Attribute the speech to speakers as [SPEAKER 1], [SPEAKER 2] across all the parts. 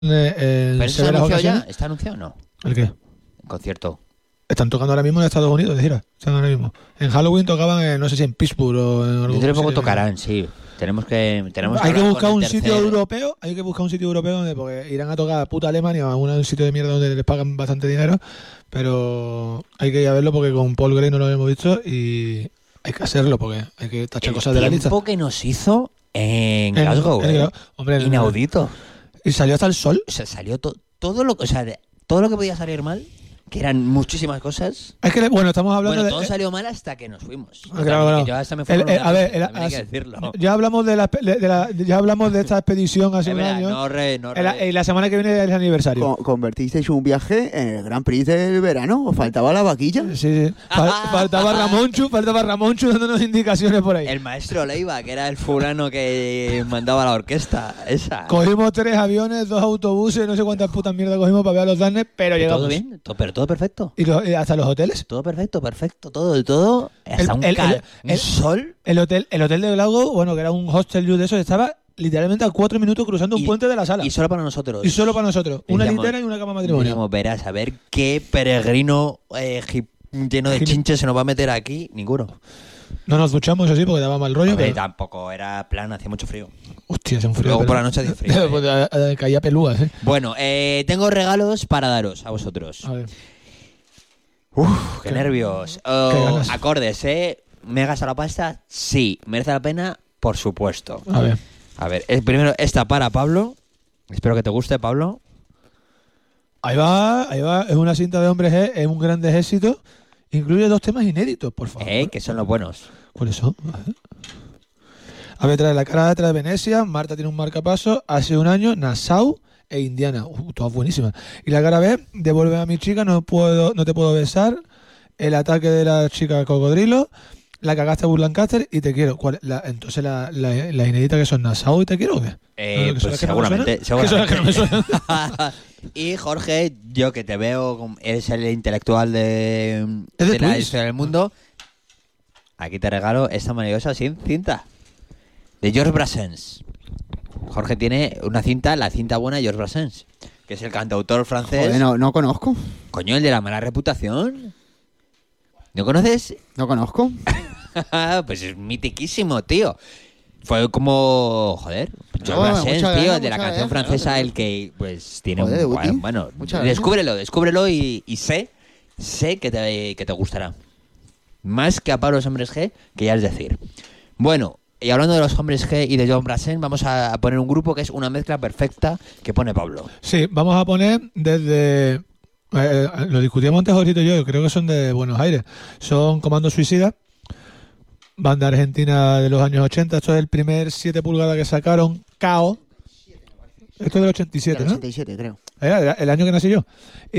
[SPEAKER 1] ¿Pero eso se ha
[SPEAKER 2] severas
[SPEAKER 1] anunciado ya?
[SPEAKER 2] ocasiones.
[SPEAKER 1] ¿Está anunciado o no?
[SPEAKER 2] ¿El qué?
[SPEAKER 1] El concierto.
[SPEAKER 2] Están tocando ahora mismo en Estados Unidos, de gira. Están ahora mismo. En Halloween tocaban, no sé si en Pittsburgh o en algún
[SPEAKER 1] Dentro de poco
[SPEAKER 2] sitio.
[SPEAKER 1] tocarán, sí. Tenemos que
[SPEAKER 2] Hay que
[SPEAKER 1] hablar
[SPEAKER 2] buscar
[SPEAKER 1] con
[SPEAKER 2] un
[SPEAKER 1] el
[SPEAKER 2] sitio
[SPEAKER 1] tercer-
[SPEAKER 2] europeo. Hay que buscar un sitio europeo donde, porque irán a tocar a puta Alemania o a un sitio de mierda donde les pagan bastante dinero. Pero hay que ir a verlo porque con Paul Gray no lo habíamos visto y hay que hacerlo porque hay que tachar cosas de la
[SPEAKER 1] El
[SPEAKER 2] lista.
[SPEAKER 1] tiempo que nos hizo en Glasgow,
[SPEAKER 2] Hombre,
[SPEAKER 1] inaudito.
[SPEAKER 2] Y salió hasta el sol.
[SPEAKER 1] O sea, salió todo lo, o sea, todo lo que podía salir mal, que eran muchísimas cosas.
[SPEAKER 2] Es que, bueno, estamos hablando
[SPEAKER 1] Bueno, todo
[SPEAKER 2] de.
[SPEAKER 1] salió mal hasta que nos fuimos.
[SPEAKER 2] Ah, claro, claro.
[SPEAKER 1] Yo hasta me fui con un
[SPEAKER 2] a ver,
[SPEAKER 1] también hay que decirlo.
[SPEAKER 2] ya hablamos ya hablamos de esta expedición hace
[SPEAKER 1] Es
[SPEAKER 2] un
[SPEAKER 1] verdad,
[SPEAKER 2] año. Y la semana que viene es el aniversario.
[SPEAKER 3] Convertisteis un viaje en el Gran Prix del verano. ¿Os faltaba la vaquilla?
[SPEAKER 2] Sí. Faltaba Ramonchu dándonos indicaciones por ahí.
[SPEAKER 1] El maestro Leiva, que era el fulano que mandaba la orquesta. Esa.
[SPEAKER 2] Cogimos 3 aviones, 2 autobuses, no sé cuántas putas mierdas cogimos para ver a los Danes, pero llegamos.
[SPEAKER 1] Todo bien, pero todo perfecto.
[SPEAKER 2] Y hasta los hoteles.
[SPEAKER 1] Todo perfecto, todo. Hasta un sol.
[SPEAKER 2] El hotel de Glasgow, bueno, que era un hostel de esos, estaba literalmente a 4 minutos cruzando un puente de la sala.
[SPEAKER 1] Y solo para nosotros.
[SPEAKER 2] Una litera y una cama matrimonial.
[SPEAKER 1] Digamos, verás, a ver qué peregrino lleno de chinches se nos va a meter aquí. Ninguno.
[SPEAKER 2] No nos duchamos así porque daba mal rollo.
[SPEAKER 1] Pero tampoco era plan, hacía mucho frío.
[SPEAKER 2] Hostia, hace un frío.
[SPEAKER 1] Luego por la noche hacía frío.
[SPEAKER 2] Pues, caía pelúas,
[SPEAKER 1] Bueno, tengo regalos para daros a vosotros.
[SPEAKER 2] A ver.
[SPEAKER 1] Uf, qué nervios. Acordes, ¿me he gastado la pasta? Sí. ¿Merece la pena? Por supuesto. A ver, primero esta para Pablo. Espero que te guste, Pablo.
[SPEAKER 2] Ahí va. Es una cinta de Hombres G, es un gran éxito. Incluye 2 temas inéditos, por favor.
[SPEAKER 1] Que son los buenos.
[SPEAKER 2] ¿Cuáles son? A ver, trae La cara de atrás de Venecia, Marta tiene un marcapaso, Hace un año, Nassau e Indiana. Todas buenísimas. Y la cara B, Devuelve a mi chica, no te puedo besar, El ataque de la chica cocodrilo, La cagaste a Burlancaster y Te quiero. Entonces las inéditas que son Nassau y Te quiero, ¿o qué?
[SPEAKER 1] Pues seguramente.
[SPEAKER 2] ¿Qué son las que no me suenan?
[SPEAKER 1] Y Jorge, yo que te veo, eres el intelectual de
[SPEAKER 2] de
[SPEAKER 1] la
[SPEAKER 2] Twins.
[SPEAKER 1] historia del mundo. Aquí te regalo esta maravillosa cinta de Georges Brassens. Jorge tiene una cinta, la cinta buena de Georges Brassens, que es el cantautor francés.
[SPEAKER 3] Joder, no conozco.
[SPEAKER 1] Coño, el de la mala reputación. ¿No conoces?
[SPEAKER 3] No conozco.
[SPEAKER 1] Pues es mitiquísimo, tío. Fue como, joder, Georges Brassens, tío, de la canción francesa, el que pues tiene
[SPEAKER 3] joder,
[SPEAKER 1] bueno, descúbrelo y sé que te gustará. Más que a Pablo los Hombres G, que ya es decir. Bueno, y hablando de los Hombres G y de John Brassens, vamos a poner un grupo que es una mezcla perfecta que pone Pablo.
[SPEAKER 2] Sí, vamos a poner desde... lo discutíamos antes ahorita yo creo que son de Buenos Aires. Son Comando Suicida, banda argentina de los años 80. Esto es el primer 7 pulgadas que sacaron, KO. Esto es del 87,
[SPEAKER 3] Del
[SPEAKER 2] ¿no?
[SPEAKER 3] 87, creo.
[SPEAKER 2] Era el año que nací yo.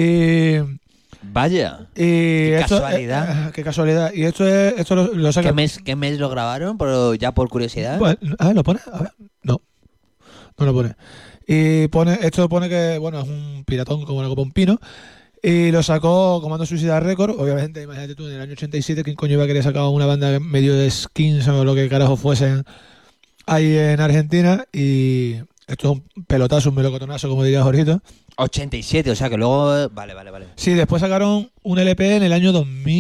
[SPEAKER 1] Vaya.
[SPEAKER 2] Qué
[SPEAKER 1] casualidad.
[SPEAKER 2] Qué casualidad. Y esto lo sacan.
[SPEAKER 1] ¿Qué mes lo grabaron? Ya por curiosidad.
[SPEAKER 2] Bueno, ¿lo pone? A ver. No lo pone. Y esto pone que, bueno, es un piratón como algo pompino. Y lo sacó Comando Suicida Record. Obviamente, imagínate tú, en el año 87, ¿quién coño iba a querer sacar una banda medio de skins o lo que carajo fuesen ahí en Argentina? Y esto es un pelotazo, un melocotonazo, como diría Jorgito.
[SPEAKER 1] 87, o sea que luego... Vale.
[SPEAKER 2] Sí, después sacaron un LP en el año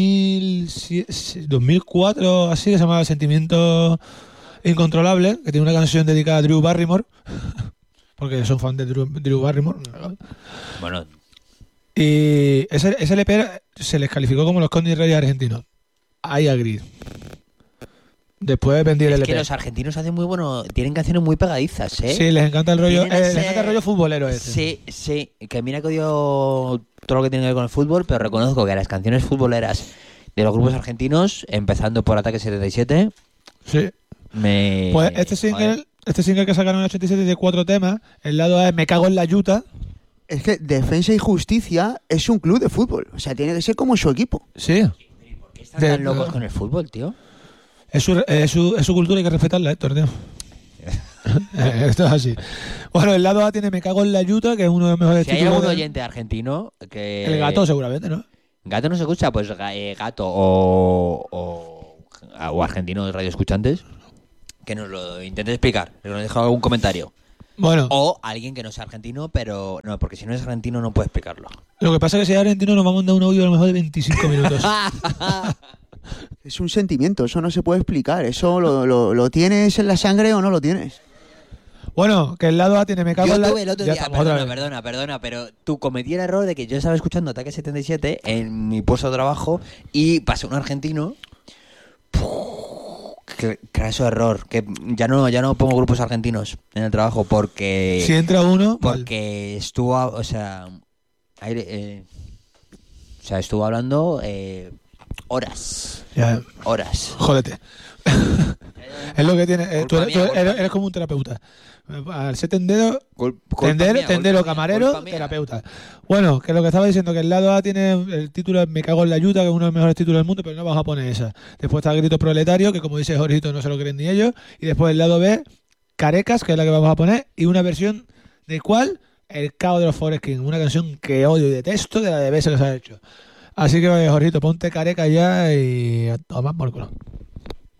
[SPEAKER 2] 2004, así, que se llamaba Sentimiento Incontrolable, que tiene una canción dedicada a Drew Barrymore, porque son fan de Drew Barrymore.
[SPEAKER 1] Bueno...
[SPEAKER 2] Y ese LP se les calificó como los Conde Reyes argentinos. I agree. Después vendí el LP.
[SPEAKER 1] Es que los argentinos hacen muy bueno, tienen canciones muy pegadizas, ¿eh?
[SPEAKER 2] Sí, les encanta el rollo, futbolero ese.
[SPEAKER 1] Sí, que mira que odio todo lo que tiene que ver con el fútbol, pero reconozco que las canciones futboleras de los grupos argentinos, empezando por Ataque 77,
[SPEAKER 2] sí. Pues este single que sacaron en el 87 de 4 temas, el lado A es Me cago en la yuta.
[SPEAKER 3] Es que Defensa y Justicia es un club de fútbol. O sea, tiene que ser como su equipo.
[SPEAKER 2] Sí.
[SPEAKER 1] ¿Por qué están tan locos con el fútbol, tío?
[SPEAKER 2] Es su cultura, hay que respetarla, Héctor, tío. Esto es así. Bueno, el lado A tiene Me cago en la yuta, que es uno de los mejores
[SPEAKER 1] títulos. Si hay algún oyente argentino que...
[SPEAKER 2] El Gato, seguramente, ¿no?
[SPEAKER 1] Gato no se escucha, pues Gato o argentinos radioescuchantes, que nos lo intente explicar, que nos deje algún comentario.
[SPEAKER 2] Bueno,
[SPEAKER 1] O alguien que no sea argentino, pero no, porque si no es argentino no puede explicarlo.
[SPEAKER 2] lo que pasa es que si es argentino nos va a mandar un audio a lo mejor de 25 minutos.
[SPEAKER 3] Es un sentimiento, eso no se puede explicar. Eso lo tienes en la sangre o no lo tienes.
[SPEAKER 2] Bueno, que el lado A tiene me cago
[SPEAKER 1] Yo
[SPEAKER 2] en la...
[SPEAKER 1] tuve el otro
[SPEAKER 2] Ya
[SPEAKER 1] día,
[SPEAKER 2] estamos, otra
[SPEAKER 1] perdona,
[SPEAKER 2] vez.
[SPEAKER 1] pero tú cometí el error de que yo estaba escuchando Ataque 77 en mi puesto de trabajo y pasó un argentino. Qué craso error, que ya no pongo grupos argentinos en el trabajo porque
[SPEAKER 2] Si entra uno...
[SPEAKER 1] porque estuvo, o sea, estuvo hablando horas,
[SPEAKER 2] Ya, jódete. Es lo que tiene. Tú
[SPEAKER 1] Culpa mía,
[SPEAKER 2] eres como un terapeuta. Al ser tendero,
[SPEAKER 1] culpa mía,
[SPEAKER 2] tendero,
[SPEAKER 1] culpa
[SPEAKER 2] camarero,
[SPEAKER 1] mía.
[SPEAKER 2] terapeuta. Bueno, que lo que estaba diciendo, que el lado A tiene el título Me cago en la yuta, que es uno de los mejores títulos del mundo, pero no vamos a poner esa. Después está Grito Proletario, que como dice Jorgito no se lo creen ni ellos. Y después el lado B, Carecas, que es la que vamos a poner. Y una versión de cuál, El Caos de los Forest King, una canción que odio y detesto de la de BS que se ha hecho. Así que, Jorgito, ponte Carecas ya y a tomar por culo.